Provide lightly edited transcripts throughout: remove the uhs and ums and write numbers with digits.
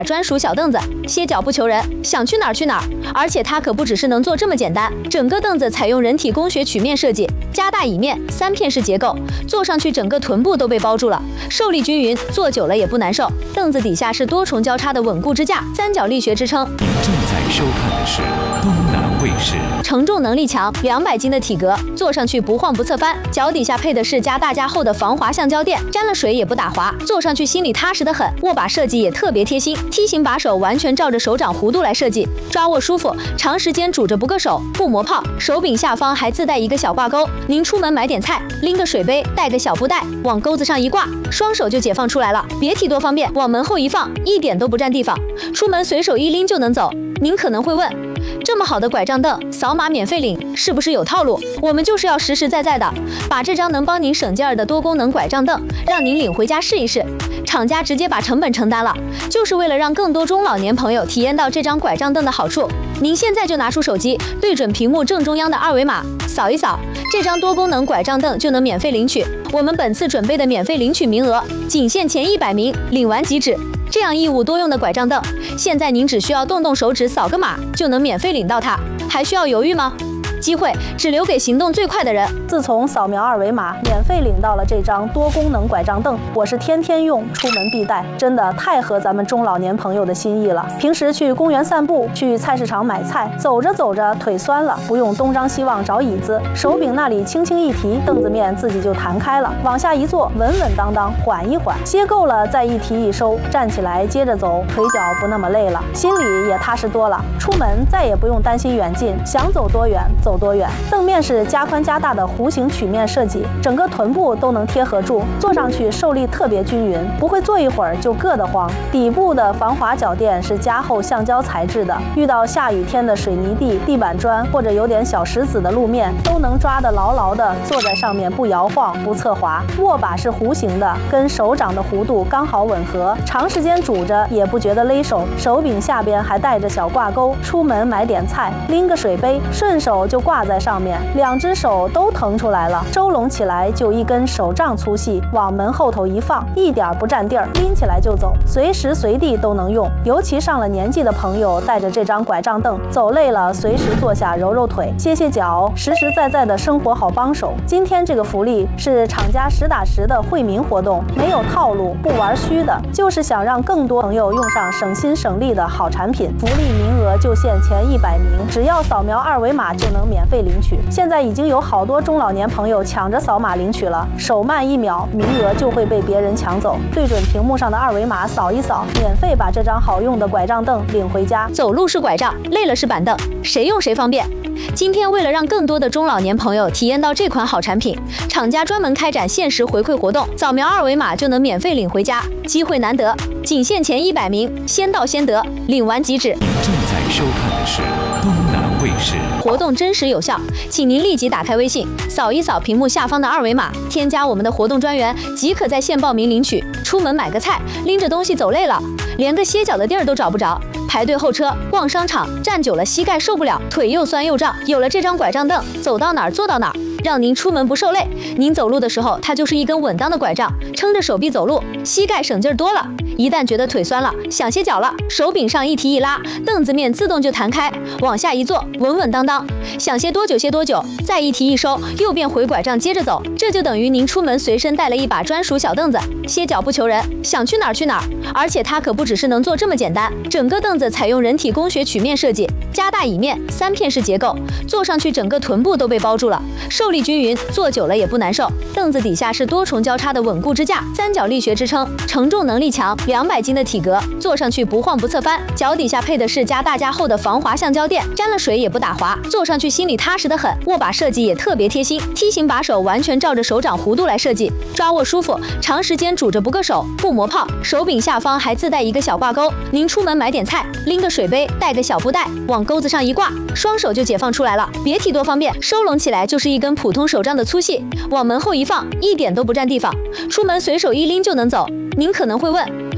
专属小凳子，歇脚不求人，想去哪儿去哪儿。而且它可不只是能做这么简单，整个凳子采用人体工学曲面设计，加大椅面，3片式结构，坐上去整个臀部都被包住了，受力均匀，坐久了也不难受。凳子底下是多重交叉的稳固支架，三角力学支撑。 您正在收看的是东南卫视。 承重能力强，200斤的体格，坐上去不晃不侧翻。脚底下配的是加大加厚的防滑橡胶垫，沾了水也不打滑，坐上去心里踏实得很。握把设计也特别贴心，梯形把手完全照着手掌弧度来设计，抓握舒服，长时间拄着不硌手，不磨泡。手柄下方还自带一个小挂钩，您出门买点菜，拎个水杯，带个小布袋，往钩子上一挂，双手就解放出来了，别提多方便。往门后一放，一点都不占地方，出门随手一拎就能走。您可能会问，这么好的拐杖凳，扫码免费领，是不是有套路？我们就是要实实在在的，把这张能帮您省劲儿的多功能拐杖凳，让您领回家试一试。厂家直接把成本承担了，就是为了让更多中老年朋友体验到这张拐杖凳的好处。您现在就拿出手机，对准屏幕正中央的二维码，扫一扫，这张多功能拐杖凳就能免费领取。我们本次准备的免费领取名额，仅限前100名，领完即止。这样一物多用的拐杖凳，现在您只需要动动手指扫个码就能免费领到它，还需要犹豫吗？机会只留给行动最快的人。 自从扫描二维码免费领到了这张多功能拐杖凳，我是天天用，出门必带，真的太合咱们中老年朋友的心意了。平时去公园散步，去菜市场买菜，走着走着腿酸了，不用东张西望找椅子，手柄那里轻轻一提，凳子面自己就弹开了，往下一坐，稳稳当当，缓一缓，歇够了再一提一收，站起来接着走，腿脚不那么累了，心里也踏实多了。出门再也不用担心远近，想走多远走多远。凳面是加宽加大的弧形曲面设计，整个臀部都能贴合住，坐上去受力特别均匀，不会坐一会儿就硌得慌。底部的防滑脚垫是加厚橡胶材质的，遇到下雨天的水泥地、地板砖或者有点小石子的路面，都能抓得牢牢的，坐在上面不摇晃不侧滑。握把是弧形的，跟手掌的弧度刚好吻合，长时间拄着也不觉得勒手。手柄下边还带着小挂钩，出门买点菜，拎个水杯，顺手就挂在上面，2只手都腾出来了，收拢起来就1根手杖粗细，往门后头一放，一点不占地儿，拎起来就走，随时随地都能用。尤其上了年纪的朋友，带着这张拐杖凳，走累了随时坐下揉揉腿，歇歇脚，实实在在的生活好帮手。今天这个福利是厂家实打实的惠民活动，没有套路，不玩虚的，就是想让更多朋友用上省心省力的好产品。福利名额就限前100名，只要扫描二维码就能免费领取。现在已经有好多中老年朋友抢着扫码领取了，手慢1秒，名额就会被别人抢走。对准屏幕上的二维码扫一扫，免费把这张好用的拐杖凳领回家。 走路是拐杖，累了是板凳，谁用谁方便。今天为了让更多的中老年朋友体验到这款好产品，厂家专门开展限时回馈活动，扫描二维码就能免费领回家，机会难得，仅限前100名，先到先得，领完即止。 您正在收看的是东南卫视。 活动真实有效，请您立即打开微信，扫一扫屏幕下方的二维码，添加我们的活动专员，即可在线报名领取。出门买个菜，拎着东西走累了，连个歇脚的地儿都找不着，排队候车，逛商场，站久了膝盖受不了，腿又酸又胀。有了这张拐杖凳，走到哪儿坐到哪儿，让您出门不受累。您走路的时候，它就是一根稳当的拐杖，撑着手臂走路，膝盖省劲儿多了。一旦觉得腿酸了，想歇脚了，手柄上一提一拉，凳子面自动就弹开，往下一坐，稳稳当当。想歇多久歇多久，再一提一收，又变回拐杖接着走。这就等于您出门随身带了一把专属小凳子，歇脚不求人，想去哪儿去哪儿。而且它可不只是能做这么简单，整个凳子采用人体工学曲面设计，加大椅面，3片式结构，坐上去整个臀部都被包住了，受力均匀，坐久了也不难受。凳子底下是多重交叉的稳固支架，三角力学支撑，承重能力强，200斤的体格，坐上去不晃不侧翻。脚底下配的是加大加厚的防滑橡胶垫，沾了水也不打滑，坐上去心里踏实得很。握把设计也特别贴心，梯形把手完全照着手掌弧度来设计，抓握舒服，长时间拄着不硌手，不磨泡。手柄下方还自带一个小挂钩，您出门买点菜，拎个水杯，带个小布袋，往钩子上一挂，双手就解放出来了，别提多方便。收拢起来就是一根普通手杖的粗细，往门后一放，一点都不占地方，出门随手一拎就能走。您可能会问，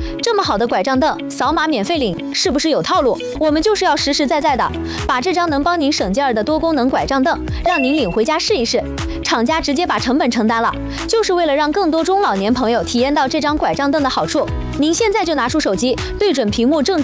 这么好的拐杖凳，扫码免费领，是不是有套路？我们就是要实实在在的把这张能帮您省劲儿的多功能拐杖凳，让您领回家试一试。厂家直接把成本承担了，就是为了让更多中老年朋友体验到这张拐杖凳的好处。您现在就拿出手机，对准屏幕正